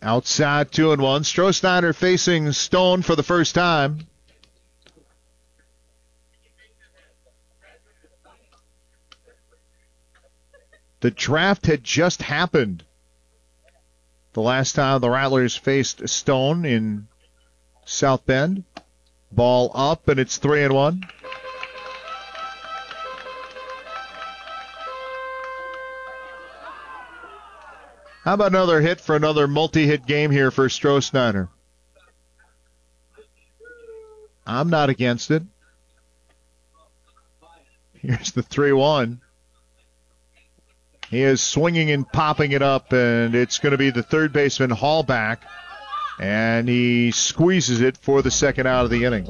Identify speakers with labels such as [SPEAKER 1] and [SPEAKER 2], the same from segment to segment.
[SPEAKER 1] Outside 2-1. Stroh-Snyder facing Stone for the first time. The draft had just happened the last time the Rattlers faced Stone in South Bend. Ball up, and it's 3-1. How about another hit for another multi-hit game here for Stroh-Snyder? I'm not against it. Here's the 3-1. He is swinging and popping it up, and it's going to be the third baseman Hallback, and he squeezes it for the second out of the inning.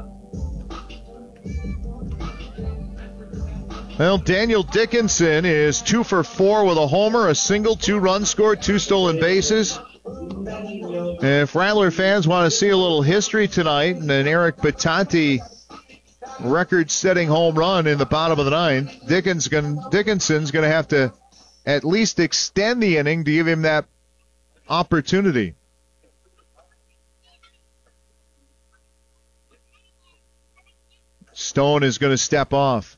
[SPEAKER 1] Well, Daniel Dickinson is 2 for 4 with a homer, a single, 2 runs scored, 2 stolen bases. And if Rattler fans want to see a little history tonight, and an Eric Batanti record-setting home run in the bottom of the ninth, Dickinson's going to have to at least extend the inning to give him that opportunity. Stone is going to step off.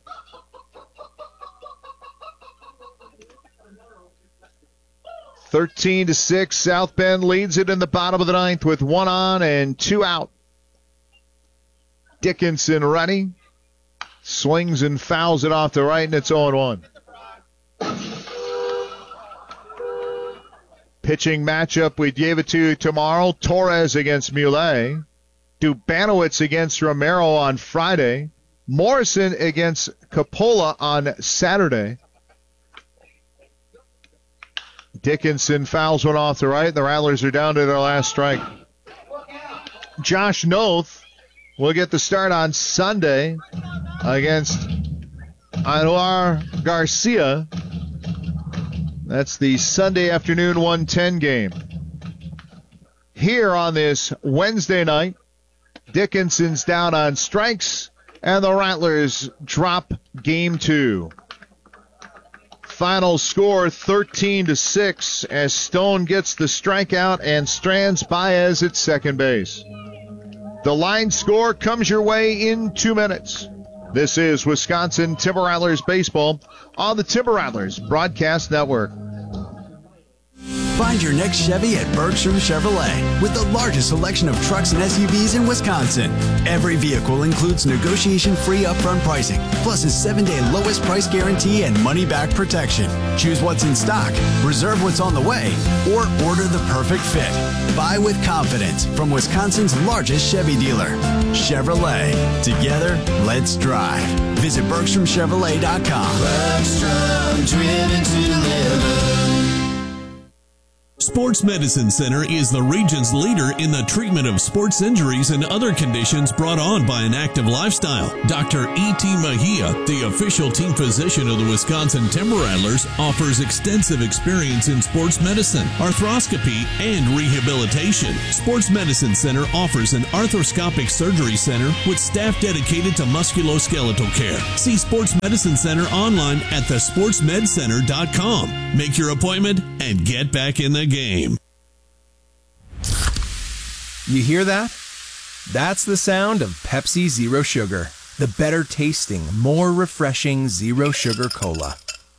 [SPEAKER 1] (13-6). South Bend leads it in the bottom of the ninth with 1 on and 2 out. Dickinson ready. Swings and fouls it off to right, and it's 0-1. Pitching matchup, we gave it to you tomorrow. Torres against Muley. Dubanowitz against Romero on Friday. Morrison against Coppola on Saturday. Dickinson fouls one off the right. The Rattlers are down to their last strike. Josh Noth will get the start on Sunday against Anuar Garcia. That's the Sunday afternoon 1:10 game. Here on this Wednesday night, Dickinson's down on strikes, and the Rattlers drop game 2. Final score 13-6 as Stone gets the strikeout and strands Baez at second base. The line score comes your way in 2 minutes. This is Wisconsin Timber Rattlers baseball on the Timber Rattlers Broadcast Network.
[SPEAKER 2] Find your next Chevy at Bergstrom Chevrolet with the largest selection of trucks and SUVs in Wisconsin. Every vehicle includes negotiation-free upfront pricing, plus a 7-day lowest price guarantee and money-back protection. Choose what's in stock, reserve what's on the way, or order the perfect fit. Buy with confidence from Wisconsin's largest Chevy dealer. Chevrolet. Together, let's drive. Visit BergstromChevrolet.com.
[SPEAKER 3] Bergstrom, driven to live.
[SPEAKER 4] Sports Medicine Center is the region's leader in the treatment of sports injuries and other conditions brought on by an active lifestyle. Dr. E.T. Mejia, the official team physician of the Wisconsin Timber Rattlers, offers extensive experience in sports medicine, arthroscopy, and rehabilitation. Sports Medicine Center offers an arthroscopic surgery center with staff dedicated to musculoskeletal care. See Sports Medicine Center online at thesportsmedcenter.com. Make your appointment and get back in the game.
[SPEAKER 5] You hear that? That's the sound of Pepsi Zero Sugar, the better tasting, more refreshing Zero Sugar Cola.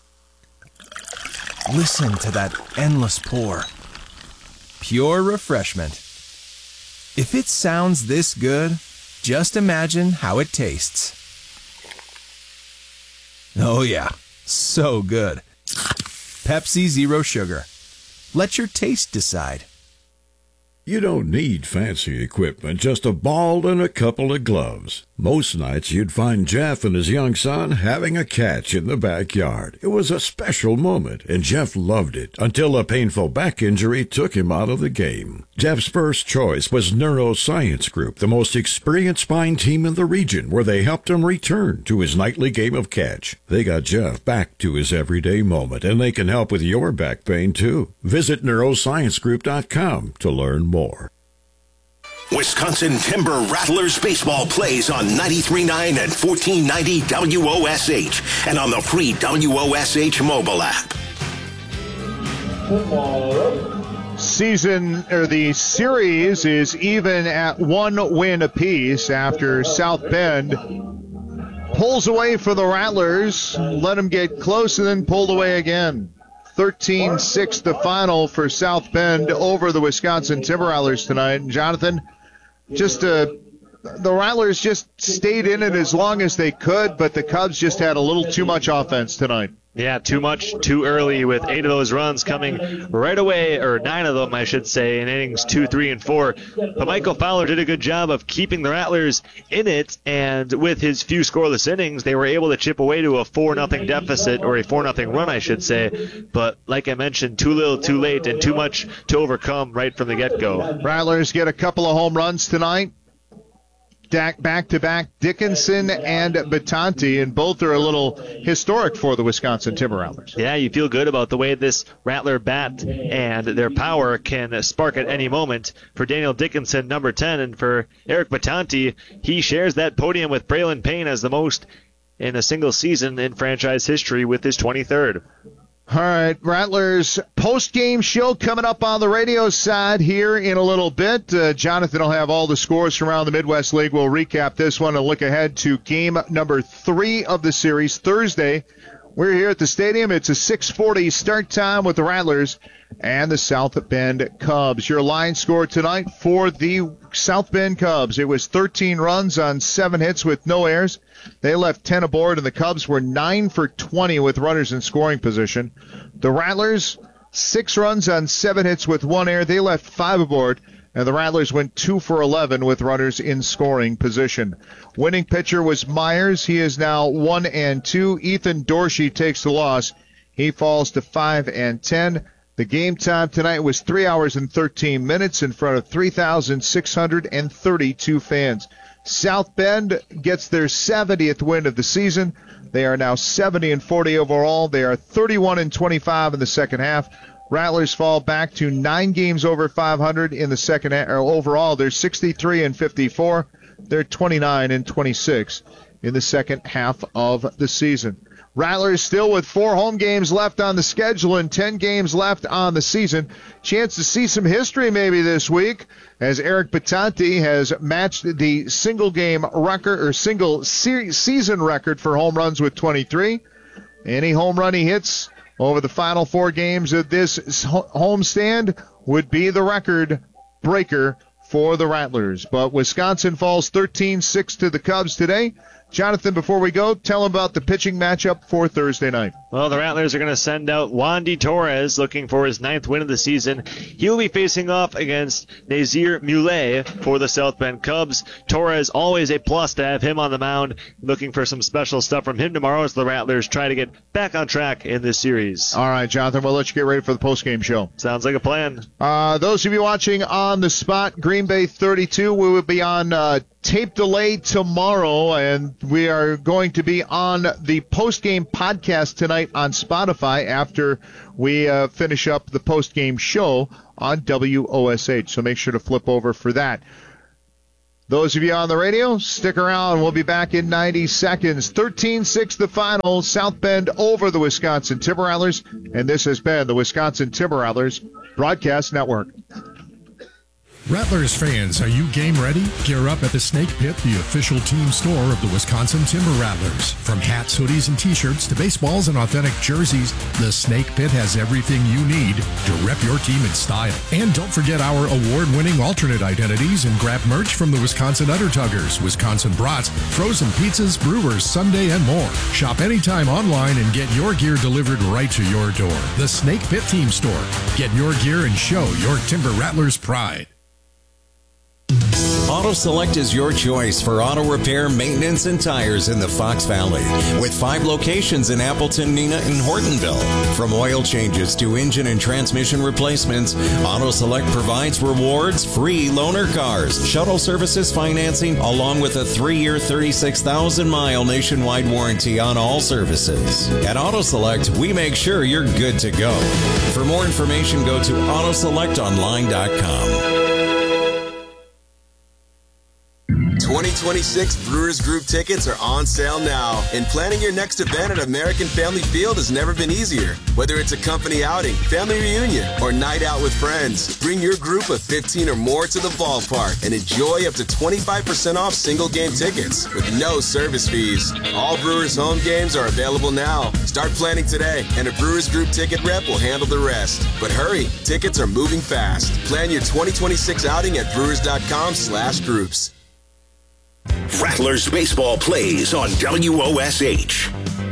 [SPEAKER 5] Listen to that endless pour. Pure refreshment. If it sounds this good, just imagine how it tastes. Oh yeah, so good. Pepsi Zero Sugar. Let your taste decide.
[SPEAKER 6] You don't need fancy equipment, just a ball and a couple of gloves. Most nights you'd find Jeff and his young son having a catch in the backyard. It was a special moment, and Jeff loved it until a painful back injury took him out of the game. Jeff's first choice was Neuroscience Group, the most experienced spine team in the region, where they helped him return to his nightly game of catch. They got Jeff back to his everyday moment, and they can help with your back pain too. Visit neurosciencegroup.com to learn more.
[SPEAKER 7] Wisconsin Timber Rattlers baseball plays on 93.9 and 1490 WOSH and on the free WOSH mobile app.
[SPEAKER 1] season, or the series, is even at 1 win apiece after South Bend pulls away for the Rattlers, let them get close, and then pulled away again. 13-6 the final for South Bend over the Wisconsin Timber Rattlers tonight. And Jonathan, the Rattlers just stayed in it as long as they could, but the Cubs just had a little too much offense tonight.
[SPEAKER 8] Yeah, too much, too early, with 8 of those runs coming right away, or 9 of them, I should say, in innings 2, 3, and 4. But Michael Fowler did a good job of keeping the Rattlers in it, and with his few scoreless innings, they were able to chip away to a 4-0 deficit, or a 4-0 run, I should say. But like I mentioned, too little, too late, and too much to overcome right from the get-go.
[SPEAKER 1] Rattlers get a couple of home runs tonight. Back-to-back Dickinson and Battanti, and both are a little historic for the Wisconsin Timber Rattlers.
[SPEAKER 8] Yeah, you feel good about the way this Rattler bat and their power can spark at any moment. For Daniel Dickinson, number 10, and for Eric Battanti, he shares that podium with Braylon Payne as the most in a single season in franchise history with his 23rd.
[SPEAKER 1] All right, Rattlers post-game show coming up on the radio side here in a little bit. Jonathan will have all the scores from around the Midwest League. We'll recap this one and look ahead to game number 3 of the series Thursday. We're here at the stadium. It's a 6:40 start time with the Rattlers and the South Bend Cubs. Your line score tonight for the South Bend Cubs: it was 13 runs on 7 hits with no errors. They left 10 aboard, and the Cubs were 9 for 20 with runners in scoring position. The Rattlers, 6 runs on 7 hits with 1 error. They left 5 aboard, and the Rattlers went 2 for 11 with runners in scoring position. Winning pitcher was Myers. He is now 1-2. Ethan Dorsey takes the loss. He falls to 5-10. The game time tonight was 3 hours and 13 minutes in front of 3,632 fans. South Bend gets their 70th win of the season. They are now 70-40 overall. They are 31-25 in the second half. Rattlers fall back to 9 games over 500 in the second half. Overall, they're 63-54. They're 29-26 in the second half of the season. Rattlers still with 4 home games left on the schedule and 10 games left on the season. Chance to see some history maybe this week, as Eric Battanti has matched the single game record, or single season record for home runs with 23. Any home run he hits over the final 4 games of this homestand would be the record breaker for the Rattlers. But Wisconsin falls 13-6 to the Cubs today. Jonathan, before we go, tell them about the pitching matchup for Thursday night.
[SPEAKER 8] Well, the Rattlers are going to send out Wandy Torres, looking for his 9th win of the season. He'll be facing off against Nazir Muley for the South Bend Cubs. Torres, always a plus to have him on the mound. Looking for some special stuff from him tomorrow as the Rattlers try to get back on track in this series.
[SPEAKER 1] All right, Jonathan, we'll let you get ready for the postgame show.
[SPEAKER 8] Sounds like a plan.
[SPEAKER 1] Those of you watching on the spot, Green Bay 32, we will be on tape delay tomorrow, and we are going to be on the postgame podcast tonight on Spotify after we finish up the postgame show on WOSH. So make sure to flip over for that. Those of you on the radio, stick around. We'll be back in 90 seconds. 13-6 the final. South Bend over the Wisconsin Timber Rattlers. And this has been the Wisconsin Timber Rattlers Broadcast Network.
[SPEAKER 9] Rattlers fans, are you game ready? Gear up at the Snake Pit, the official team store of the Wisconsin Timber Rattlers. From hats, hoodies, and t-shirts to baseballs and authentic jerseys, the Snake Pit has everything you need to rep your team in style. And don't forget our award-winning alternate identities and grab merch from the Wisconsin Udder-Tuggers, Wisconsin Brats, frozen pizzas, brewers, Sunday, and more. Shop anytime online and get your gear delivered right to your door. The Snake Pit Team Store. Get your gear and show your Timber Rattlers pride.
[SPEAKER 10] Auto Select is your choice for auto repair, maintenance, and tires in the Fox Valley. With 5 locations in Appleton, Neenah, and Hortonville. From oil changes to engine and transmission replacements, Auto Select provides rewards, free loaner cars, shuttle services financing, along with a 3-year, 36,000-mile nationwide warranty on all services. At Auto Select, we make sure you're good to go. For more information, go to autoselectonline.com.
[SPEAKER 11] 2026 Brewers Group tickets are on sale now, and planning your next event at American Family Field has never been easier. Whether it's a company outing, family reunion, or night out with friends, bring your group of 15 or more to the ballpark and enjoy up to 25% off single game tickets with no service fees. All Brewers home games are available now. Start planning today, and a Brewers Group ticket rep will handle the rest. But hurry, tickets are moving fast. Plan your 2026 outing at brewers.com/groups.
[SPEAKER 7] Rattlers baseball plays on WOSH.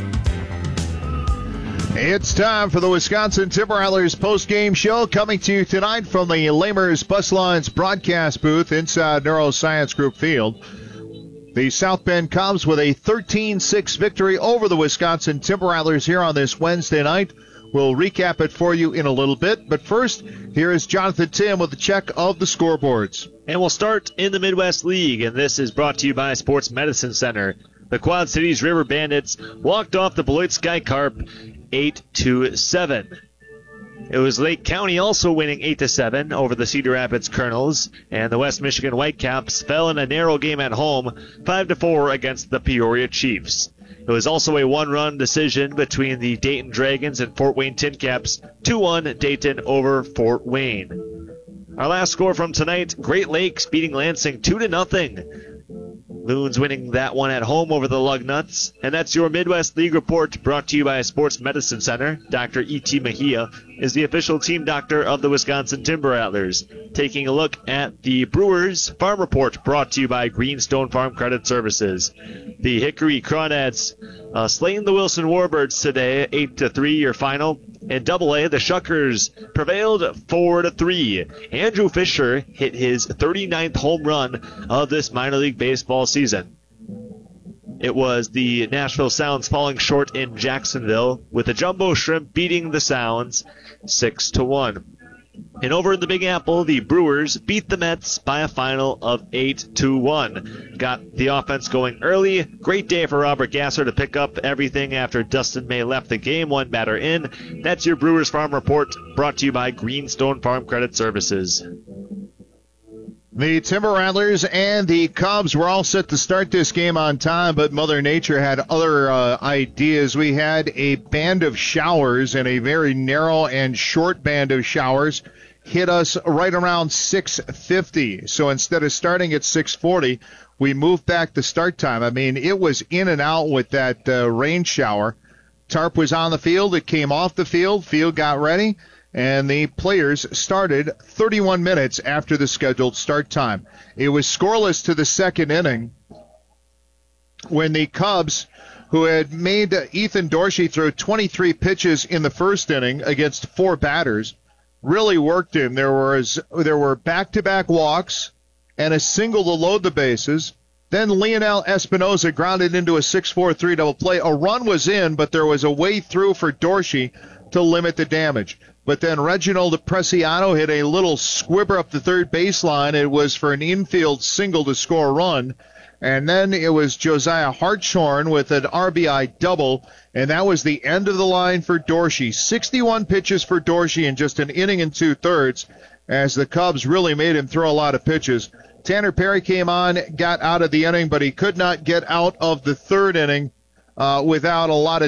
[SPEAKER 1] It's time for the Wisconsin Timber Rattlers post-game show, coming to you tonight from the Lamers Bus Lines broadcast booth inside Neuroscience Group Field. The South Bend Cubs with a 13-6 victory over the Wisconsin Timber Rattlers here on this Wednesday night. We'll recap it for you in a little bit, but first, here is Jonathan Tim with a check of the scoreboards.
[SPEAKER 8] And we'll start in the Midwest League, and this is brought to you by Sports Medicine Center. The Quad Cities River Bandits walked off the Beloit Sky Carp 8-7. It was Lake County also winning 8-7 over the Cedar Rapids Colonels, and the West Michigan Whitecaps fell in a narrow game at home 5-4 against the Peoria Chiefs. It was also a one-run decision between the Dayton Dragons and Fort Wayne Tin Caps, 2-1 Dayton over Fort Wayne. Our last score from tonight, Great Lakes beating Lansing 2-0. Loons winning that one at home over the Lugnuts. And that's your Midwest League report, brought to you by Sports Medicine Center. Dr. E.T. Mejia is the official team doctor of the Wisconsin Timber Rattlers. Taking a look at the Brewers Farm Report, brought to you by Greenstone Farm Credit Services. The Hickory Crawdads slaying the Wilson Warbirds today, 8-3 your final. In Double-A, the Shuckers prevailed 4-3. Andrew Fisher hit his 39th home run of this minor league baseball season. It was the Nashville Sounds falling short in Jacksonville, with the Jumbo Shrimp beating the Sounds 6-1. And over in the Big Apple, the Brewers beat the Mets by a final of 8-1. Got the offense going early. Great day for Robert Gasser to pick up everything after Dustin May left the game, one batter in. That's your Brewers Farm Report, brought to you by Greenstone Farm Credit Services.
[SPEAKER 1] The Timber Rattlers and the Cubs were all set to start this game on time, but Mother Nature had other ideas. We had a band of showers, and a very narrow and short band of showers hit us right around 6:50. So instead of starting at 6:40, we moved back the start time. I mean, it was in and out with that rain shower. Tarp was on the field. It came off the field. Field got ready. And the players started 31 minutes after the scheduled start time. It was scoreless to the second inning when the Cubs, who had made Ethan Dorsey throw 23 pitches in the first inning against 4 batters, really worked him. There were back-to-back walks and a single to load the bases. Then Leonel Espinoza grounded into a 6-4-3 double play. A run was in, but there was a way through for Dorsey to limit the damage. But then Reginald Preciado hit a little squibber up the third baseline. It was for an infield single to score a run. And then it was Josiah Hartshorn with an RBI double, and that was the end of the line for Dorsey. 61 pitches for Dorsey in just an inning and 2/3, as the Cubs really made him throw a lot of pitches. Tanner Perry came on, got out of the inning, but he could not get out of the third inning without a lot of